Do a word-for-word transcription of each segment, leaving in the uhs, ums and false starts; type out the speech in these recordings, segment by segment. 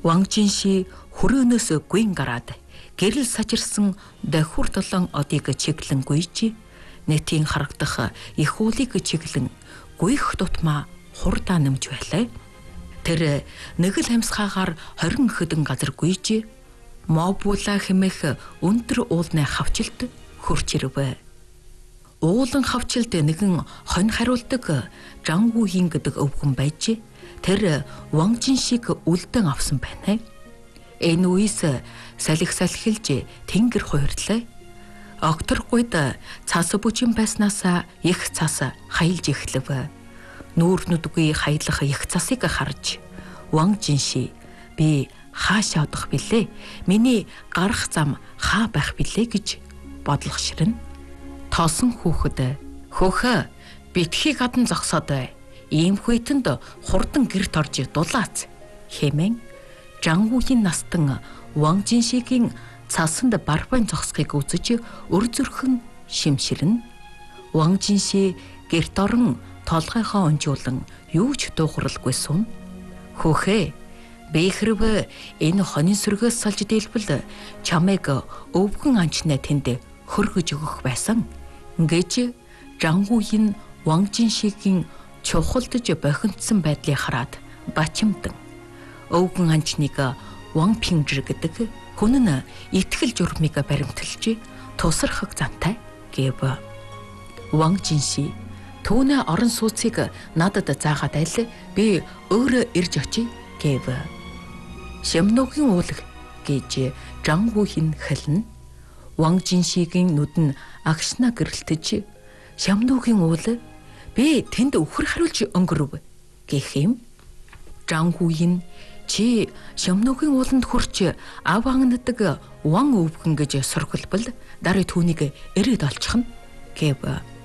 Ван Жинши хөрөөнөөс гүйн гараад гэрэл сажирсан давхур долоон одыг чиглэн гүйж нэтийн харагдах их уулыг чиглэн гүйх тутмаа хурдаа нэмж байлаа. Тэр нэг л хамсгаагаар хорин хөдөн газар гүйж мобула хэмээх өндөр уулны хавчилт хурч ирвэ. Уулан хавчилт нэгэн хонь хариулдаг Жангухийн гэдэг өвгөн байж тэр Ван Жиншиг үлдэн авсан байна. Энэ үеэс салхи салхилж тэнгэр хуйрлаа. Окторгойд цас бүжин байснаас их цас хаялж эхлэв. Нүүрнүдгүй хаялах их цасыг харж Ван Жинши би хаашаа одох билээ? Миний гарах зам хаа байх билээ гэж бодлого ширнэ. Тоосон хүүхэд хөөхө битгий гадна зогсоод бай. Ийм хүйтэнд хурдан гэрт орж дулаац хэмээн Жангухийн настан Ван Жиншигийн цасанд барбайн зогсхийг үзэж өр зүрхэн шимширнэ. Ван Жинши гэрт орон толгойхоо онжуулан юу ч дуухралгүй сум. Хөөхэ би хэрвээ энэ хонин сүргээс салж дэлбэл чамайг өвгөн анчнаа тэнд хөргөж өгөх байсан гэж Жангухийн Ван Жиншигийн чухалдж бохиндсан байдлыг хараад бачимдан өвгөн анчныг Ван Пинжи гэдэг хүн нь итгэл журмыг баримталж тусархаг зантай гэв. Ван Жинши түүнээ орон сууцыг надад заагаад айл би өөрөө ирж очие гэв. Шамнуугийн уулаг гэж Жангухийн хэлнэ. Ван Жиншигийн нүд нь агшнаа гэрэлтэж Шамнуугийн уул би тэнд өхөр хариулж өнгөрөв гэх юм. Жангухийн чи Шамнуугийн ууланд хурч ав ангнадаг Ван өвгөн гэж сургалбал дараа түүнийг ирээд олчихно гэв.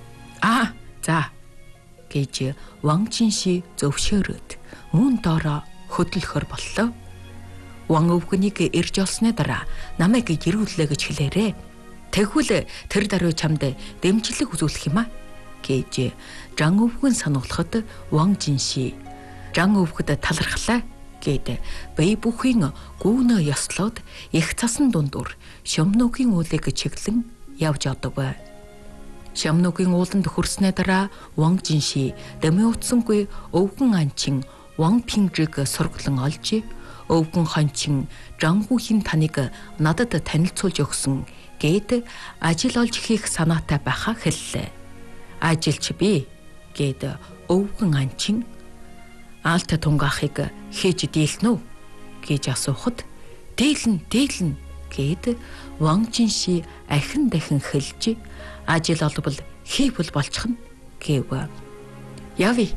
Аа за гэж Ван Жинши зөвшөөрөөд мөн доороо хөдөлгөхөр боллоо. Ван өвгөнийг ирж олсны дараа намайг ирүүлээ гэж хэлээрээ. Тэгвэл тэр даруй чамд дэмжлэг үзүүлэх юм а гэж Жан өвгөн сануулхад Ван Жинши Жан өвгөд талархлаа гэд бие бүхийн гүүнөө ёслоод их цасан дундуур Шамнуугийн уулыг чиглэн явж одов. Шамнуугийн ууланд хүрснээ дараа Ван Жинши дэмэ утсангүй өвгөн анчин Ван Пинжиг сургалан олж өвгөн хончин Жангухийн таныг надад танилцуулж өгсөн гэд ажил олж хийх санаатай байхаа хэллээ. Ажилч би гэд өвгөн анчин Алт тунгаахыг хийж дийлнэ үү гэж асуухад дийлэн дийлэн гэд Ван Жинши ахин дахин хэлж ажил олбол хийвэл болчихно гэв. Яви.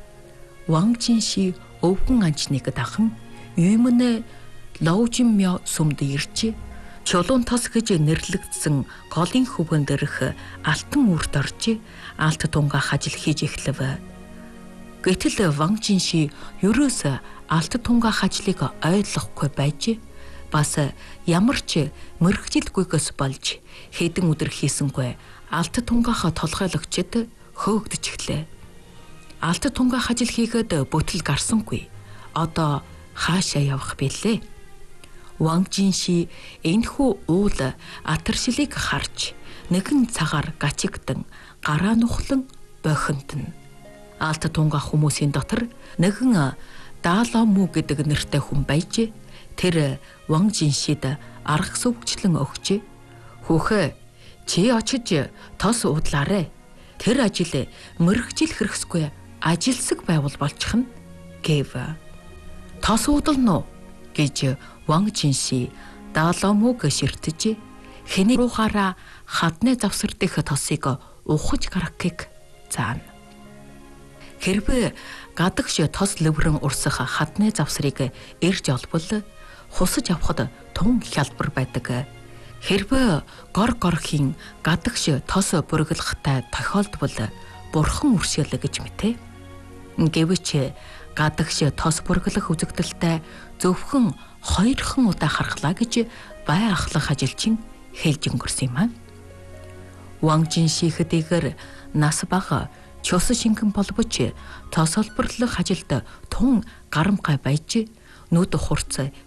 Ван Жинши өвгөн анчныг дахан Юмнэ Лоужинмё сүмд ирж чулуун тос гэж нэрлэгдсэн голын хөвгөн дээрх алтан үрт орж алт тунгаах ажил хийж эхлэв. Гэтэл Ван Жинши ерөөс алт тунгаах ажлыг ойлгохгүй байж бас ямар ч мэрэгжилгүйгээс болж хэдэн өдөр хийсэнгүй алт тунгаах толгойлогчд хөөгдөж эхлэв. Алт тунгаах ажил хийгээд бүтэл гарсангүй. Одоо хаашаа явах билээ? Ван Жинши энэхүү уул атаршилыг харж нэгэн цагаар гачигдан гараа нухлан бохиндно. Алт тунгаах хүмүүсийн дотор нэгэн Даалому гэдэг нэртэй хүн байж тэр Ван Жиншид арга сүвгчлэн өгч хүүхэ чи очиж тос уудлаарэ. Тэр ажил мэрэгжил хэрэгсгүй ажилсаг байвал болчихно гэв. Тос уудална уу гэж Ван Жинши Дааломуг ширтэж хэний руугаараа хадны завсар дэх тосыг ухаж гаргахыг заана. Хэрвээ гадагш тос лөврөн урсах хадны завсрыг эрж олбол хусаж авахд тун хялбар байдаг. Хэрвээ гор горхийн гадагш тос бүргэлхтай тохиолдвол бурхан үршээлэ гэж мэтэ. Гэвч гадагш тос бүргэлэх үзэгдэлтэй зөвхөн хоёрхан удаа харахлаа гэж бай ахлах ажилчин хэлж өнгөрсөн юм аа. Ван Жинши хэдийгээр нас бага чус шингэн боловч тос олборлох ажилд тун гарамгай байж нүд хурц